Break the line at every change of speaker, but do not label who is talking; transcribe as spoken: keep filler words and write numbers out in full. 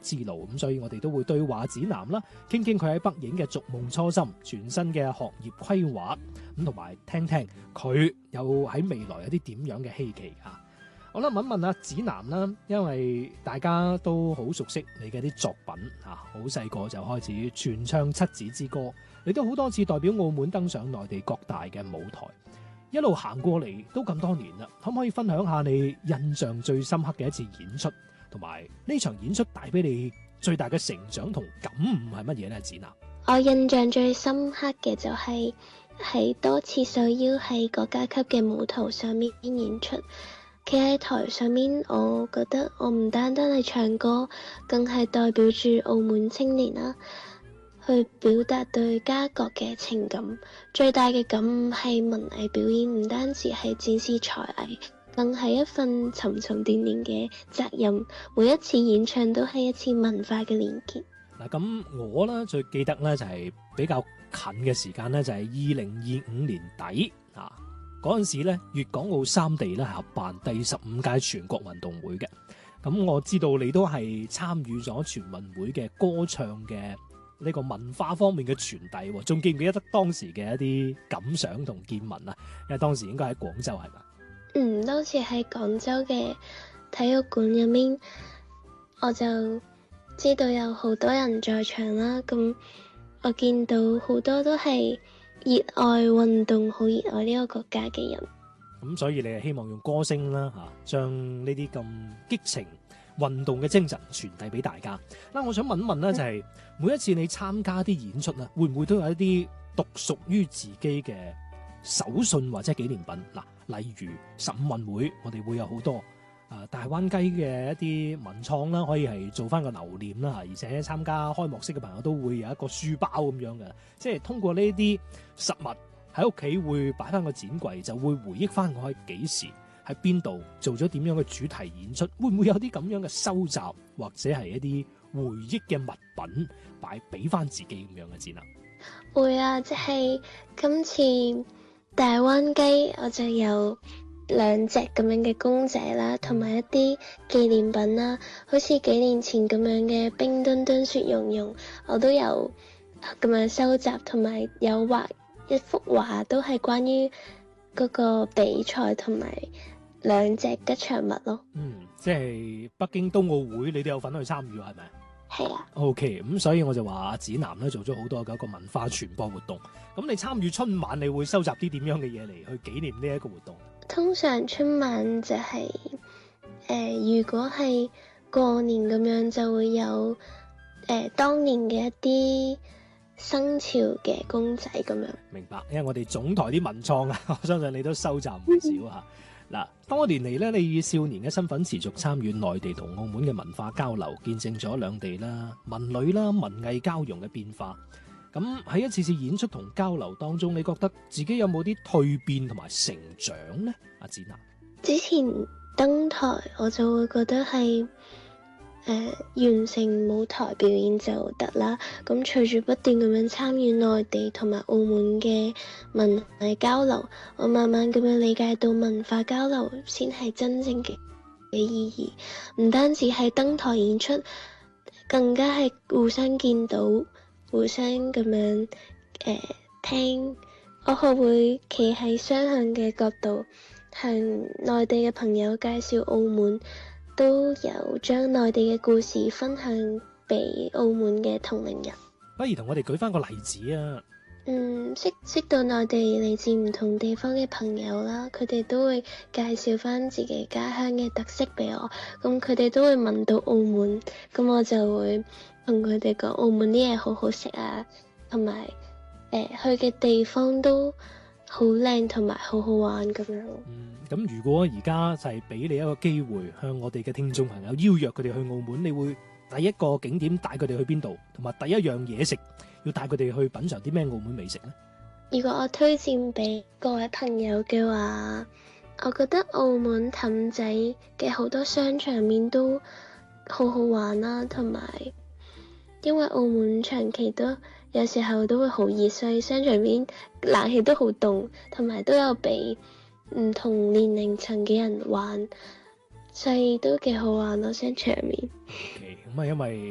之路。咁所以我哋都會對話指南啦，傾傾佢喺北影嘅逐夢初心、全新嘅學業規劃，咁同埋聽聽佢有喺未來有啲點樣嘅希冀啊！好啦，問一問阿指南啦，因為大家都好熟悉你嘅啲作品啊，好細個就開始傳唱七子之歌，你都好多次代表澳門登上內地各大嘅舞台，一路行過嚟都咁多年啦，可唔可以分享下你印象最深刻嘅一次演出，同埋呢場演出帶俾你最大嘅成長同感悟係乜嘢呢？指南，
我印象最深刻嘅就係喺多次受邀喺國家級嘅舞台上面演出。企喺台上面，我覺得我唔單單係唱歌，更係代表住澳門青年啦，去表達對家國嘅情感。最大嘅感悟係文藝表演唔單止係展示才藝，更係一份沉沉甸甸嘅責任。每一次演唱都係一次文化嘅連結。
嗱，咁我咧最記得咧就係比較近嘅時間咧，就係二零二五年底啊。嗰陣時咧，粵港澳三地咧係合辦第十五屆全國運動會嘅。咁我知道你都係參與咗全運會嘅歌唱嘅呢個文化方面嘅傳遞，仲記唔記得當時嘅一啲感想同見聞啊？因為當時應該喺廣州係嘛？
嗯，當時喺廣州嘅體育館入面，我就知道有好多人在場啦。咁我見到好多都係熱愛運動，好熱愛呢個國家嘅人。
咁所以你係希望用歌聲啦嚇，將呢啲咁激情運動嘅精神傳遞俾大家。嗱，我想問一問咧，就係每一次你參加啲演出咧，會唔會都有一啲獨屬於自己嘅手信或者紀念品？嗱，例如十五運會，我哋會有好多。啊！大灣雞嘅一啲文創啦，可以係做翻個留念啦，而且參加開幕式嘅朋友都會有一個書包咁樣嘅，即係通過呢啲實物喺屋企會擺翻個展櫃，就會回憶翻我喺幾時喺邊度做咗點樣嘅主題演出，會唔會有啲咁樣嘅收集或者係一啲回憶嘅物品擺俾翻自己咁樣嘅展覽？
會啊，即係今次大灣雞我就有兩隻咁樣嘅公仔啦，同埋一啲紀念品啦，好似幾年前咁樣嘅冰墩墩雪融融，我都有咁樣收集，同埋有畫一幅畫，都係關於嗰個比賽同埋兩隻吉祥物咯。
嗯，即係北京冬奧會，你都有份去參與係咪？
係啊。
OK，咁所以我就話阿指南咧做咗好多嘅一個文化傳播活動。咁你參與春晚，你會收集啲點樣嘅嘢嚟去紀念呢一個活動？
通常春晚就係、是、誒、呃，如果係過年咁樣，就會有誒、呃、當年嘅一啲生肖嘅公仔咁樣。
明白，因為我哋總台啲文創啊，我相信你都收集唔少嚇。嗱，多年嚟咧，你以少年嘅身份持續參與內地同澳門嘅文化交流，見證咗兩地啦、文旅啦、文藝交融嘅變化。咁喺一次次演出同交流當中，你覺得自己有冇啲蛻變同埋成長呢？阿指南，
之前登台我就會覺得係誒、呃、完成舞台表演就得啦。咁隨住不斷咁樣參與內地同埋澳門嘅文藝交流，我慢慢咁樣理解到文化交流先係真正嘅嘅意義。唔單止係登台演出，更加係互相見到。互相咁樣誒、呃、聽，我學會企喺雙向嘅角度，向內地嘅朋友介紹澳門，都有將內地嘅故事分享俾澳門嘅同齡人。
不如同我哋舉翻個例子啊！
嗯，識識到內地嚟自唔同地方嘅朋友啦，佢哋都會介紹翻自己家鄉嘅特色俾我，咁佢哋都會問到澳門，咁我就會同佢哋講澳門啲嘢好好食啊，同埋誒去嘅地方都好靚同埋好好玩咁樣。
嗯，咁如果而家就係俾你一個機會，向我哋嘅聽眾朋友邀約佢哋去澳門，你會第一個景點帶佢哋去邊度，同埋第一樣嘢食要帶佢哋去品嘗啲咩澳門美食呢？
如果我推薦俾各位朋友嘅話，我覺得澳門氹仔嘅好多商場面都好好玩啦，同埋因為澳門長期都有時候都會好熱，所以商場面冷氣都好凍，同埋都有俾唔同年齡層嘅人玩，所以都幾好玩咯，商場面。
OK，咁啊，因為